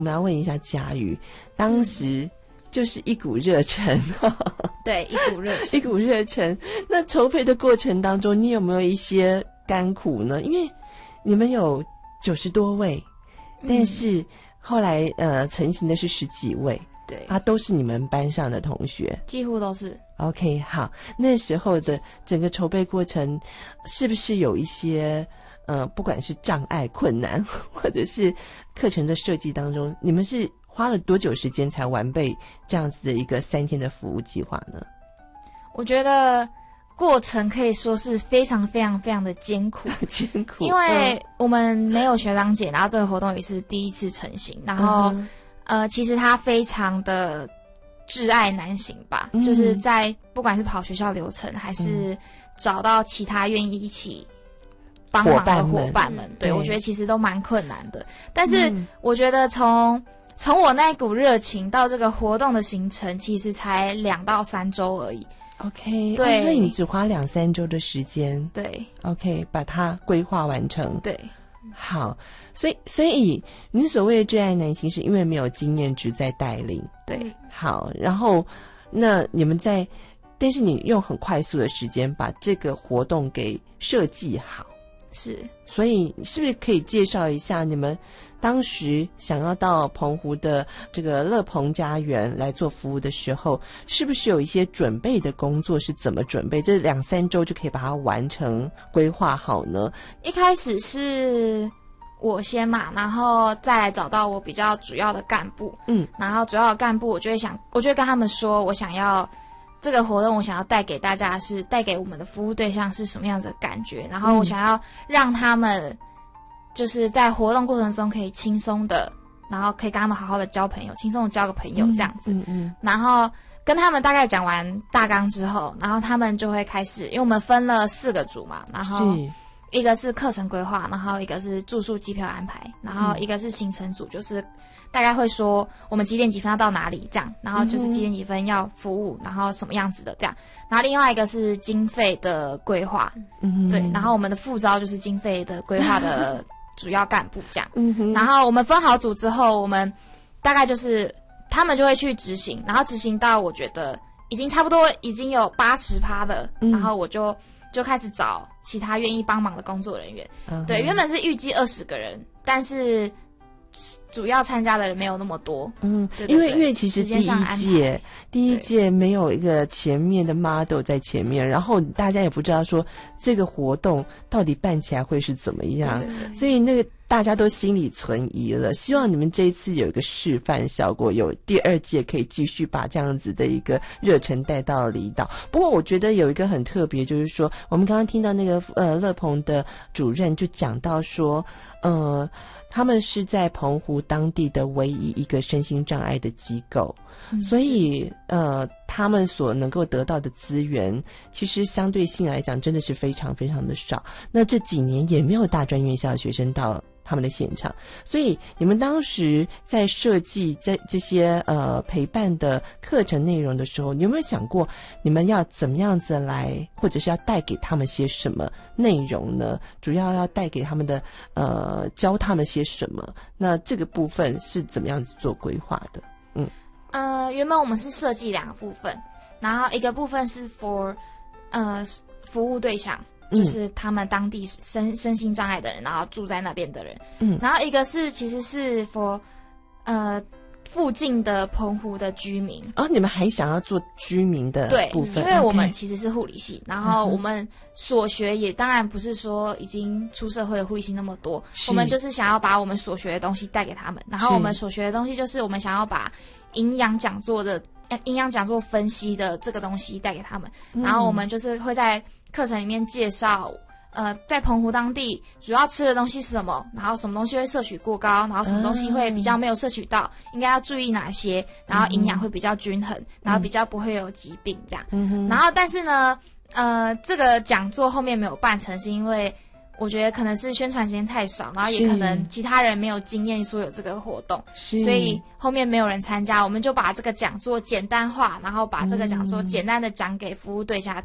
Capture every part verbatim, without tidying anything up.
我们要问一下嘉瑜，当时就是一股热忱， 对，一股热忱， 一股热忱。那筹备的过程当中，你有没有一些甘苦呢？因为你们有九十多位，但是后来呃成型的是十几位， 对， 啊，都是你们班上的同学， 几乎都是。 OK， 好，那时候的整个筹备过程，是不是有一些呃，不管是障碍、困难，或者是课程的设计当中，你们是花了多久时间才完备这样子的一个三天的服务计划呢？ 我觉得过程可以说是非常非常非常的艰苦， 艰苦， 因为我们没有学长姐，然后这个活动也是第一次成型，然后、嗯、呃，其实它非常的挚爱难行吧、嗯，就是在不管是跑学校流程，还是找到其他愿意一起帮忙的伙伴们，对，我觉得其实都蛮困难的。但是我觉得从从我那一股热情到这个活动的行程，其实才两到三周而已。 OK， 对、 哦，所以你只花两三周的时间， 对 ，OK， 把它规划完成， 对， 好，所以所以你所谓的挚爱难行，是因为没有经验值在带领， 对， 好，然后那你们在，但是你用很快速的时间把这个活动给设计好， 是， 所以是不是可以介绍一下你们当时想要到澎湖的这个乐澎家园来做服务的时候，是不是有一些准备的工作是怎么准备？这两三周就可以把它完成规划好呢？ 一开始是我先嘛，然后再来找到我比较主要的干部，嗯，然后主要的干部我就会想，我就会跟他们说，我想要这个活动，我想要带给大家的是带给我们的服务对象是什么样子的感觉，然后我想要让他们就是在活动过程中可以轻松的，然后可以跟他们好好的交朋友，轻松的交个朋友这样子。嗯 嗯, 嗯然后跟他们大概讲完大纲之后，然后他们就会开始，因为我们分了四个组嘛，然后一个是课程规划，然后一个是住宿机票安排，然后一个是行程组，就是大概会说我们几点几分要到哪里这样，然后就是几点几分要服务，然后什么样子的这样。然后另外一个是经费的规划，嗯，对，然后我们的副招就是经费的规划的主要干部这样，嗯哼，然后我们分好组之后，我们大概就是他们就会去执行，然后执行到我觉得已经差不多已经有八十趴了，嗯，然后我就就开始找其他愿意帮忙的工作人员，嗯，对，原本是预计二十个人，但是主要参加的人没有那么多，嗯，对对对， 因为因为其实第一届第一届没有一个前面的 model 在前面，然后大家也不知道说这个活动到底办起来会是怎么样，对对对，所以那个大家都心里存疑了。希望你们这一次有一个示范效果，有第二届可以继续把这样子的一个热忱带到离岛。不过我觉得有一个很特别，就是说我们刚刚听到那个呃乐澎的主任就讲到说，呃。他们是在澎湖当地的唯一一个身心障碍的机构，嗯，所以呃，他们所能够得到的资源，其实相对性来讲，真的是非常非常的少。那这几年也没有大专院校的学生到他们的现场，所以你们当时在设计这这些呃陪伴的课程内容的时候，你有没有想过你们要怎么样子来，或者是要带给他们些什么内容呢？主要要带给他们的呃教他们些什么？那这个部分是怎么样子做规划的？嗯， 呃，原本我们是设计两个部分，然后一个部分是 for 呃服务对象。就是他们当地身身心障碍的人，然后住在那边的人，嗯，然后一个是其实是 for 呃附近的澎湖的居民。 哦，你们还想要做居民的部分？ 对，因为我们其实是护理系， okay. 然后我们所学也当然不是说已经出社会的护理系那么多，我们就是想要把我们所学的东西带给他们，然后我们所学的东西就是我们想要把营养讲座的营养讲座分析的这个东西带给他们，嗯，然后我们就是会在课程里面介绍，呃，在澎湖当地主要吃的东西是什么，然后什么东西会摄取过高，然后什么东西会比较没有摄取到，应该要注意哪些，然后营养会比较均衡，然后比较不会有疾病这样。嗯，然后但是呢，呃，这个讲座后面没有办成，是因为我觉得可能是宣传时间太少，然后也可能其他人没有经验说有这个活动，所以后面没有人参加。我们就把这个讲座简单化，然后把这个讲座简单的讲给服务对象。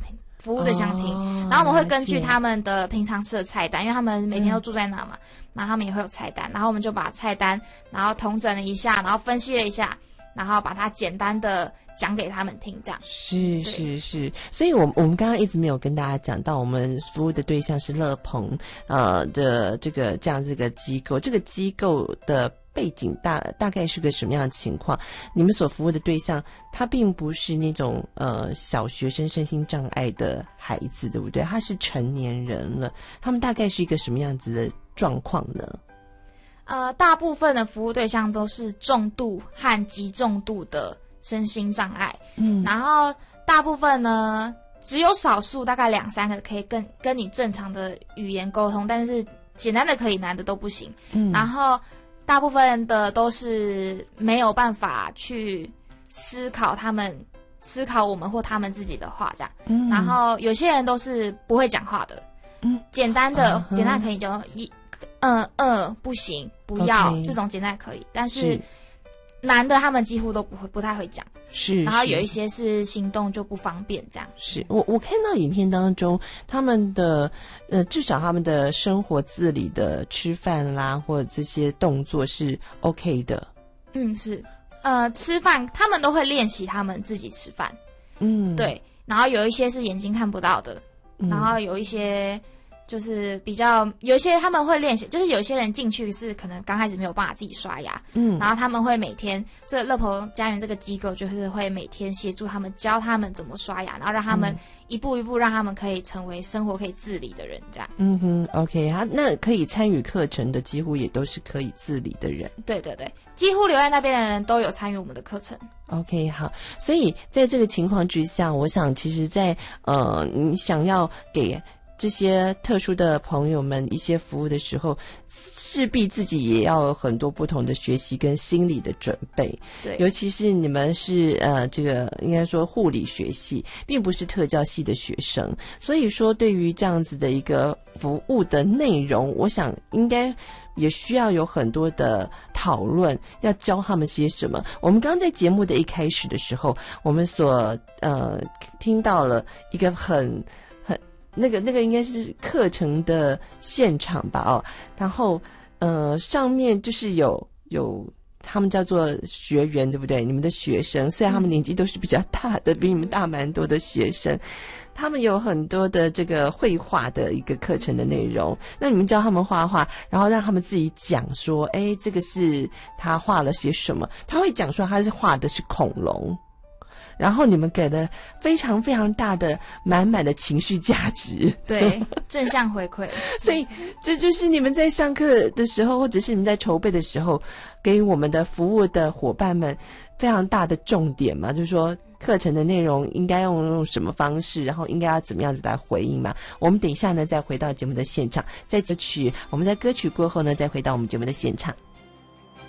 服务对象听，哦、然后我们会根据他们的平常吃的菜单，因为他们每天都住在那嘛，嗯、然后他们也会有菜单，然后我们就把菜单然后统整了一下，然后分析了一下，然后把它简单的讲给他们听，这样。 是是是，所以我我们刚刚一直没有跟大家讲到，我们服务的对象是乐朋呃的这个这样这个机构，这个机构的背景大大概是个什么样的情况？你们所服务的对象，他并不是那种呃小学生身心障碍的孩子，对不对？他是成年人了，他们大概是一个什么样子的状况呢？ 呃，大部分的服务对象都是重度和极重度的身心障碍，嗯，然后大部分呢，只有少数大概两三个可以跟跟你正常的语言沟通，但是简单的可以，难的都不行，嗯，然后大部分的都是没有办法去思考他们思考我们或他们自己的话这样，嗯，然后有些人都是不会讲话的，嗯，简单的、uh-huh. 简单的可以就一嗯嗯不行不要、okay. 这种简单的可以，但是难的他们几乎都不会不太会讲， 是， 然后有一些是行动就不方便这样。 是我我看到影片当中他们的呃至少他们的生活自理的吃饭啦或者这些动作是 OK 的。 嗯，是呃吃饭他们都会练习他们自己吃饭，嗯，对，然后有一些是眼睛看不到的，嗯、然后有一些就是比较有一些他们会练习，就是有些人进去是可能刚开始没有办法自己刷牙，嗯，然后他们会每天这个乐朋家园这个机构就是会每天协助他们教他们怎么刷牙，然后让他们一步一步让他们可以成为生活可以自理的人这样。 嗯哼 OK 啊，那可以参与课程的几乎也都是可以自理的人。 对对对，几乎留在那边的人都有参与我们的课程。 OK 好，所以在这个情况之下，我想其实在呃你想要给这些特殊的朋友们一些服务的时候，势必自己也要有很多不同的学习跟心理的准备。 对， 尤其是你们是呃这个应该说护理学系，并不是特教系的学生，所以说对于这样子的一个服务的内容，我想应该也需要有很多的讨论，要教他们些什么。我们刚刚在节目的一开始的时候，我们所呃听到了一个很那个那个应该是课程的现场吧，哦，然后呃上面就是有有他们叫做学员，对不对？你们的学生，虽然他们年纪都是比较大的，比你们大蛮多的学生，他们有很多的这个绘画的一个课程的内容。那你们教他们画画，然后让他们自己讲说，哎，这个是他画了些什么？他会讲说他是画的是恐龙。然后你们给了非常非常大的满满的情绪价值， 对，正向回馈。 所以这就是你们在上课的时候，或者是你们在筹备的时候，给我们的服务的伙伴们非常大的重点嘛，就是说课程的内容应该用用什么方式，然后应该要怎么样子来回应嘛。我们等一下呢再回到节目的现场，在歌曲我们在歌曲过后呢再回到我们节目的现场。